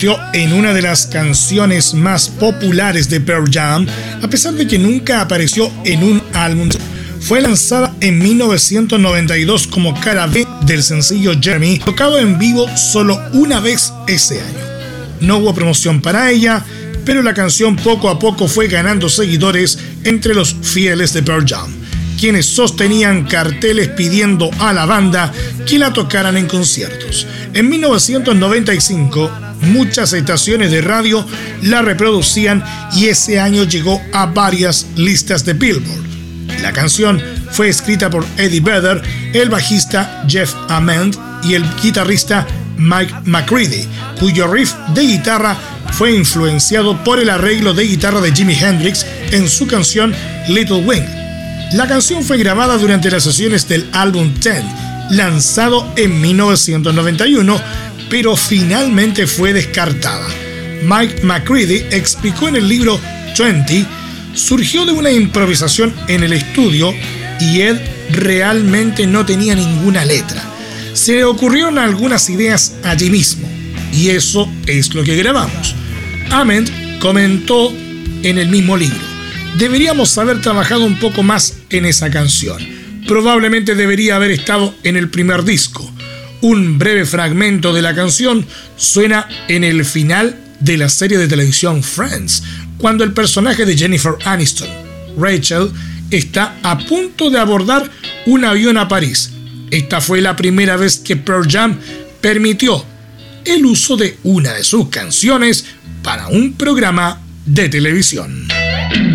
convirtió en una de las canciones más populares de Pearl Jam, a pesar de que nunca apareció en un álbum. Fue lanzada en 1992 como cara B del sencillo Jeremy, tocado en vivo solo una vez ese año. No hubo promoción para ella, pero la canción poco a poco fue ganando seguidores entre los fieles de Pearl Jam, quienes sostenían carteles pidiendo a la banda que la tocaran en conciertos. En 1995, muchas estaciones de radio la reproducían y ese año llegó a varias listas de Billboard. La canción fue escrita por Eddie Vedder, el bajista Jeff Ament y el guitarrista Mike McCready, cuyo riff de guitarra fue influenciado por el arreglo de guitarra de Jimi Hendrix en su canción Little Wing. La canción fue grabada durante las sesiones del álbum 10, lanzado en 1991, pero finalmente fue descartada. Mike McCready explicó en el libro 20, surgió de una improvisación en el estudio y Ed realmente no tenía ninguna letra. Se le ocurrieron algunas ideas allí mismo y eso es lo que grabamos. Ament comentó en el mismo libro: deberíamos haber trabajado un poco más en esa canción. Probablemente debería haber estado en el primer disco. Un breve fragmento de la canción suena en el final de la serie de televisión Friends, cuando el personaje de Jennifer Aniston, Rachel, está a punto de abordar un avión a París. Esta fue la primera vez que Pearl Jam permitió el uso de una de sus canciones para un programa de televisión.